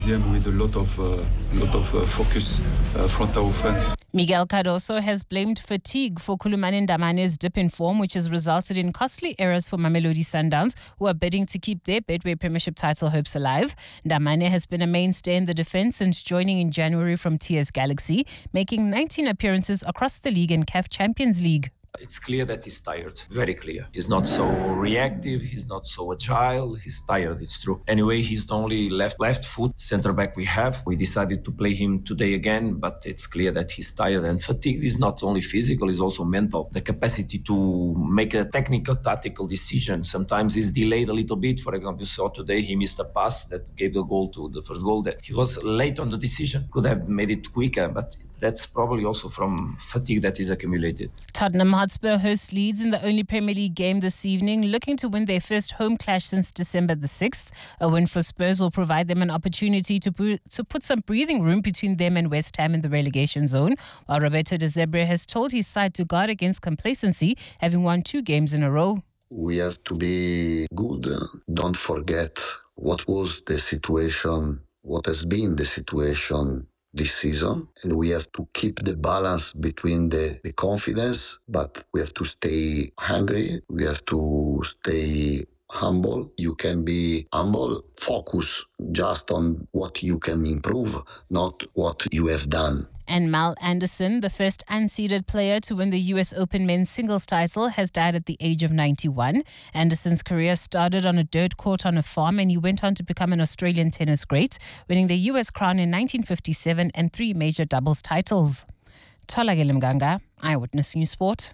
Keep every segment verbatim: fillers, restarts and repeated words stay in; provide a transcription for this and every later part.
With a lot of, uh, lot of uh, focus uh, front our offense. Miguel Cardoso has blamed fatigue for Khulumani Ndamane's dip in form, which has resulted in costly errors for Mamelodi Sundowns, who are bidding to keep their Betway Premiership title hopes alive. Ndamane has been a mainstay in the defence since joining in January from T S Galaxy, making nineteen appearances across the league and C A F Champions League. It's clear that he's tired, very clear. He's not so reactive, he's not so agile, he's tired, it's true. Anyway, he's the only left left foot centre back we have. We decided to play him today again, but it's clear that he's tired, and fatigue is not only physical, it's also mental. The capacity to make a technical, tactical decision sometimes is delayed a little bit. For example, you saw today he missed a pass that gave the goal to the first goal. That he was late on the decision, could have made it quicker, but that's probably also from fatigue that is accumulated. Tottenham Hotspur host Leeds in the only Premier League game this evening, looking to win their first home clash since December the sixth. A win for Spurs will provide them an opportunity to, pu- to put some breathing room between them and West Ham in the relegation zone, while Roberto De Zerbi has told his side to guard against complacency, having won two games in a row. We have to be good. Don't forget what was the situation, what has been the situation this season, and we have to keep the balance between the, the confidence, but we have to stay hungry, we have to stay humble. You can be humble, focus just on what you can improve, not what you have done. And Mal Anderson, the first unseeded player to win the U S Open men's singles title, has died at the age of ninety-one. Anderson's career started on a dirt court on a farm, and he went on to become an Australian tennis great, winning the U S crown in nineteen fifty-seven and three major doubles titles. Tholakele Mganga, Eyewitness News Sport.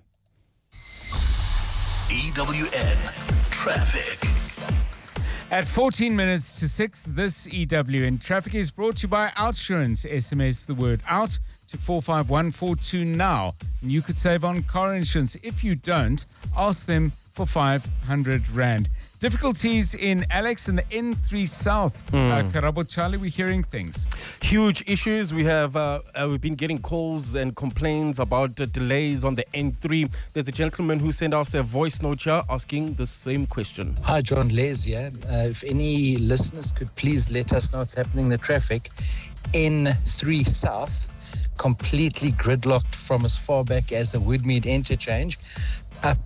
E W N Traffic. At fourteen minutes to six, this E W N Traffic is brought to you by Outsurance. S M S the word out to four five one four two now. And you could save on car insurance. If you don't, ask them for five hundred rand. Difficulties in Alex and the N three South. Mm. Uh, Karabo Charlie, we're hearing things. Huge issues. We have, uh, uh, we've been getting calls and complaints about uh, delays on the N three. There's a gentleman who sent us a voice note here asking the same question. Hi, John Les here. Uh, if any listeners could please let us know what's happening in the traffic. N three South, completely gridlocked from as far back as the Woodmead interchange up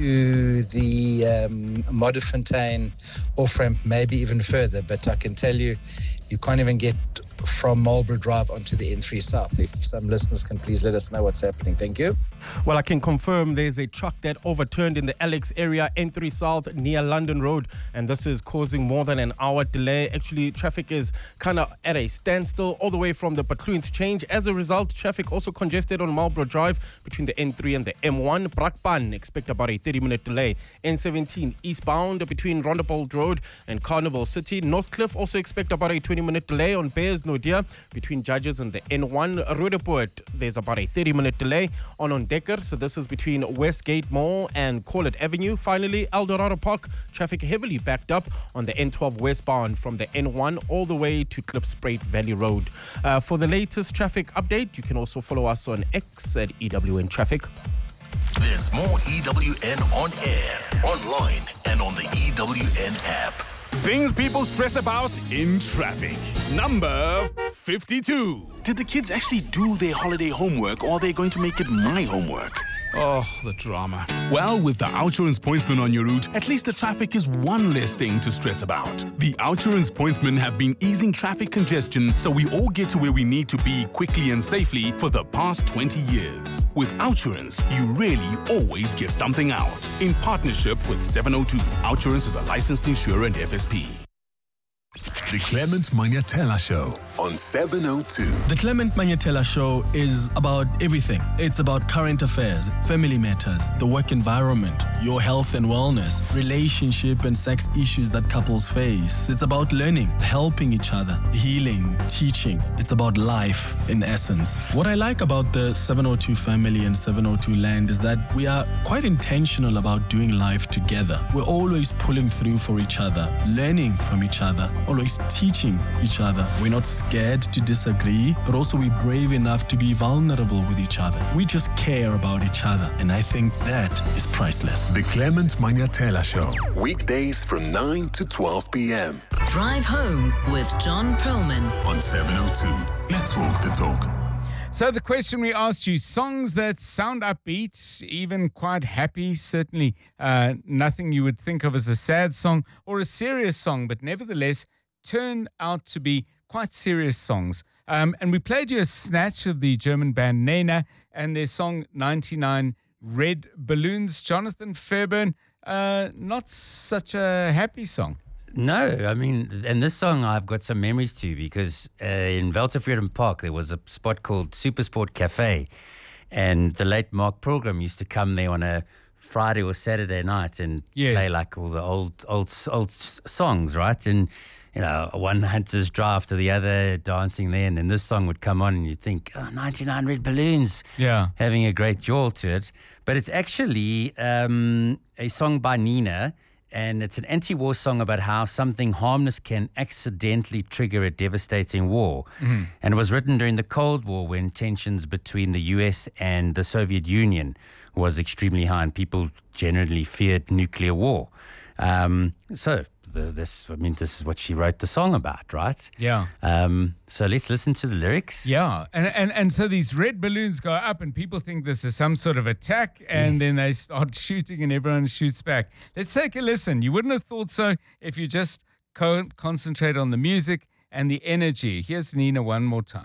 to the um, Modderfontein off-ramp, maybe even further. But I can tell you, you can't even get from Marlborough Drive onto the N three South. If some listeners can please let us know what's happening. Thank you. Well, I can confirm there's a truck that overturned in the Alex area, N three South, near London Road, and this is causing more than an hour delay. Actually, traffic is kind of at a standstill all the way from the Patlu interchange. As a result, traffic also congested on Marlborough Drive between the N three and the M one. Brakpan, expect about a thirty-minute delay. N seventeen eastbound between Rondebold Road and Carnival City. Northcliffe also expect about a twenty-minute delay on Bears Nodia between Judges and the N one. Roodepoort, there's about a thirty-minute delay on Ondekker, so this is between Westgate Mall and Corlett Avenue. Finally, Eldorado Park, traffic heavily backed up on the N twelve westbound from the N one all the way to Klipspruit Valley Road. Uh, for the latest traffic update, you can also follow us on X at E W N Traffic. There's more E W N on air, online, and on the E W N app. Things people stress about in traffic. Number fifty-two. Did the kids actually do their holiday homework, or are they going to make it my homework? Oh, the drama. Well, with the Outsurance Pointsman on your route, at least the traffic is one less thing to stress about. The Outsurance Pointsmen have been easing traffic congestion so we all get to where we need to be quickly and safely for the past twenty years. With Outsurance, you really always get something out. In partnership with seven oh two, Outsurance is a licensed insurer and F S P. The Clement Manyatela Show on seven oh two. The Clement Manyatela Show is about everything. It's about current affairs, family matters, the work environment, your health and wellness, relationship and sex issues that couples face. It's about learning, helping each other, healing, teaching. It's about life in essence. What I like about the seven oh two family and seven oh two land is that we are quite intentional about doing life together. We're always pulling through for each other, learning from each other, always teaching each other. We're not scared to disagree, but also we're brave enough to be vulnerable with each other. We just care about each other, and I think that is priceless. The Clement Manyatela Show, weekdays from nine to twelve p.m. Drive Home with John Perlman on seven oh two. Let's walk the talk. So the question we asked you, songs that sound upbeat, even quite happy, certainly uh, nothing you would think of as a sad song or a serious song, but nevertheless turn out to be quite serious songs. Um, and we played you a snatch of the German band Nena and their song ninety-nine Red Balloons. Jonathan Fairburn, uh, not such a happy song. No, I mean, and this song I've got some memories to because uh, in Weltevreden Park there was a spot called Supersport Cafe, and the late Mark Pilgrim used to come there on a Friday or Saturday night and Yes. play like all the old old old s- songs, right? And you know, one hunter's draw after the other, dancing there, and then this song would come on, and you'd think, oh, ninety-nine Red Balloons, Yeah. having a great jaw to it. But it's actually um, a song by Nena. And it's an anti-war song about how something harmless can accidentally trigger a devastating war. Mhm. And it was written during the Cold War when tensions between the U S and the Soviet Union was extremely high and people generally feared nuclear war. Um, so the, this, I mean, this is what she wrote the song about, right? Yeah. Um, so let's listen to the lyrics. Yeah, and, and and so these red balloons go up and people think this is some sort of attack and Yes. then they start shooting and everyone shoots back. Let's take a listen. You wouldn't have thought so if you just co- concentrate on the music and the energy. Here's Nena one more time.